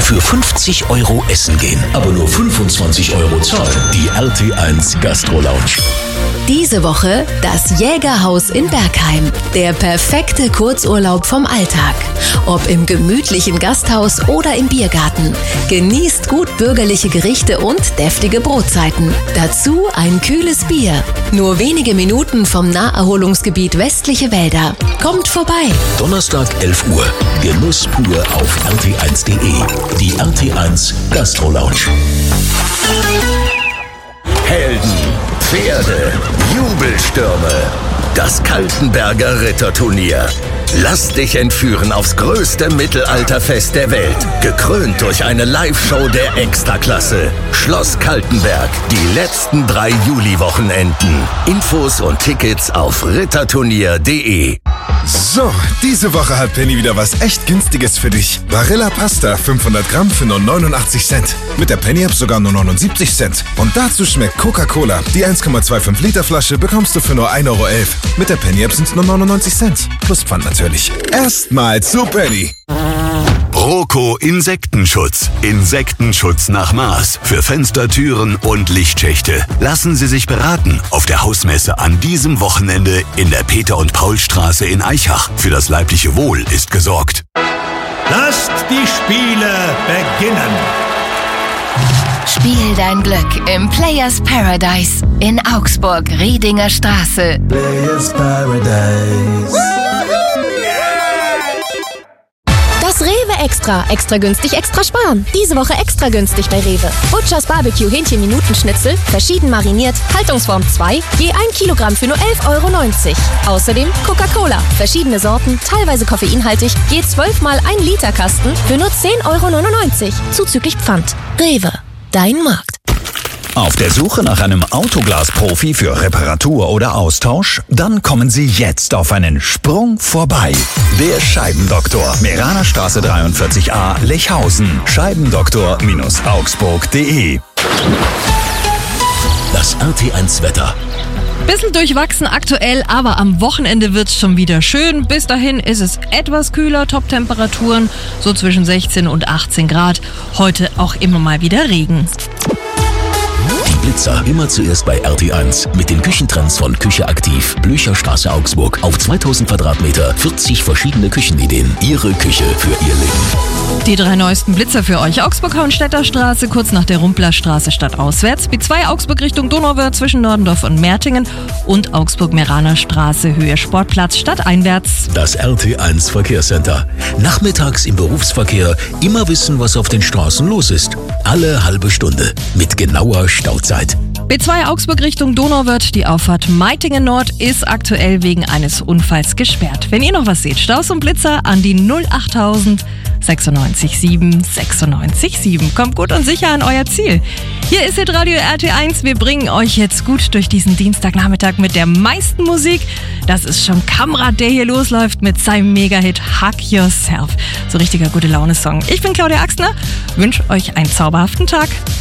für 50 € essen gehen, aber nur 25 € zahlen. Die RT1 Gastro Lounge. Diese Woche das Jägerhaus in Bergheim. Der perfekte Kurzurlaub vom Alltag. Ob im gemütlichen Gasthaus oder im Biergarten. Genießt gut bürgerliche Gerichte und deftige Brotzeiten. Dazu ein kühles Bier. Nur wenige Minuten vom Naherholungsgebiet Westliche Wälder. Kommt vorbei. Donnerstag 11 Uhr. Genuss pur auf rt1.de. Die RT1 Gastro Lounge. Helden, Pferde, Jubelstürme. Das Kaltenberger Ritterturnier. Lass dich entführen aufs größte Mittelalterfest der Welt. Gekrönt durch eine Live-Show der Extraklasse. Schloss Kaltenberg. Die letzten 3 Juli-Wochenenden. Infos und Tickets auf ritterturnier.de. So, diese Woche hat Penny wieder was echt Günstiges für dich. Barilla Pasta, 500 Gramm für nur 89 Cent. Mit der Penny-App sogar nur 79 Cent. Und dazu schmeckt Coca-Cola. Die 1,25 Liter Flasche bekommst du für nur 1,11 €. Mit der Penny-App sind es nur 99 Cent. Plus Pfand natürlich. Erstmal zu Penny. Roco Insektenschutz. Insektenschutz nach Maß. Für Fenster, Türen und Lichtschächte. Lassen Sie sich beraten auf der Hausmesse an diesem Wochenende in der Peter- und Paulstraße in Aichach. Für das leibliche Wohl ist gesorgt. Lasst die Spiele beginnen. Spiel dein Glück im Players Paradise in Augsburg, Riedinger Straße. Players Paradise. Das Rewe Extra. Extra günstig, extra sparen. Diese Woche extra günstig bei Rewe. Butchers Barbecue Hähnchen-Minutenschnitzel, verschieden mariniert, Haltungsform 2, je 1 Kilogramm für nur 11,90 €. Außerdem Coca-Cola, verschiedene Sorten, teilweise koffeinhaltig, je 12 mal 1 Liter Kasten für nur 10,99 €. Zuzüglich Pfand. Rewe. Dein Markt. Auf der Suche nach einem Autoglas-Profi für Reparatur oder Austausch? Dann kommen Sie jetzt auf einen Sprung vorbei. Der Scheibendoktor. Meraner Straße 43a, Lechhausen. Scheibendoktor-augsburg.de. Das RT1 Wetter. Bisschen durchwachsen aktuell, aber am Wochenende wird's schon wieder schön. Bis dahin ist es etwas kühler, Top-Temperaturen so zwischen 16 und 18 Grad. Heute auch immer mal wieder Regen. Die Blitzer immer zuerst bei RT1 mit den Küchentrends von Küche aktiv. Blücherstraße Augsburg. Auf 2000 Quadratmeter 40 verschiedene Küchenideen. Ihre Küche für Ihr Leben. Die 3 neuesten Blitzer für euch. Augsburg-Hauenstädter Straße, kurz nach der Rumplerstraße stadtauswärts. B2 Augsburg Richtung Donauwörth zwischen Nordendorf und Mertingen. Und Augsburg-Meraner Straße, Höhe Sportplatz, stadteinwärts. Das RT1 Verkehrscenter. Nachmittags im Berufsverkehr immer wissen, was auf den Straßen los ist. Alle halbe Stunde. Mit genauer Stauzeit. B2 Augsburg Richtung Donauwörth, die Auffahrt Meitingen Nord ist aktuell wegen eines Unfalls gesperrt. Wenn ihr noch was seht, Staus und Blitzer an die 08000 967 967. Kommt gut und sicher an euer Ziel. Hier ist Radio RT1. Wir bringen euch jetzt gut durch diesen Dienstagnachmittag mit der meisten Musik. Das ist schon Kamrat, der hier losläuft mit seinem Mega-Hit Hug Yourself. So richtiger gute Laune-Song. Ich bin Claudia Axner, wünsche euch einen zauberhaften Tag.